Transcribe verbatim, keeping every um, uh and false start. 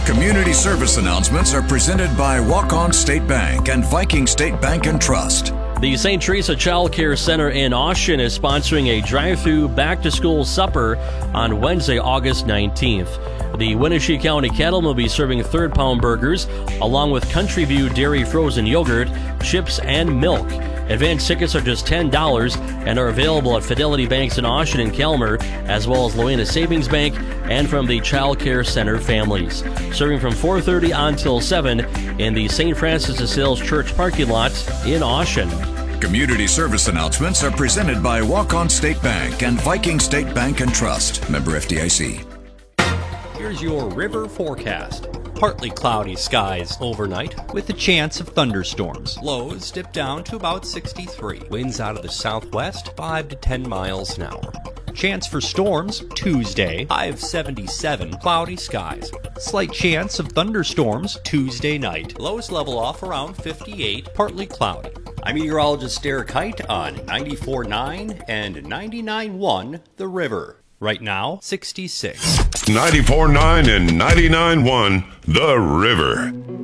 Community service announcements are presented by Walk-On State Bank and Viking State Bank and Trust. The Saint Teresa Child Care Center in Austin is sponsoring a drive-through back-to-school supper on Wednesday, August nineteenth. The Wenatchee County Cattlemen will be serving third-pound burgers along with Country View Dairy frozen yogurt, chips, and milk. Advance tickets are just ten dollars and are available at Fidelity Banks in Austin and Kelmer, as well as Loena Savings Bank and from the Child Care Center families. Serving from four thirty until seven in the Saint Francis de Sales Church parking lot in Austin. Community service announcements are presented by Walk-On State Bank and Viking State Bank and Trust. Member F D I C. Here's your river forecast. Partly cloudy skies overnight with a chance of thunderstorms. Lows dip down to about sixty-three. Winds out of the southwest, five to ten miles an hour. Chance for storms Tuesday, high of seventy-seven. Cloudy skies. Slight chance of thunderstorms Tuesday night. Lows level off around fifty-eight, partly cloudy. I'm meteorologist Derek Height on ninety-four point nine and ninety-nine point one The River. Right now, sixty-six. ninety-four point nine and ninety-nine point one The River.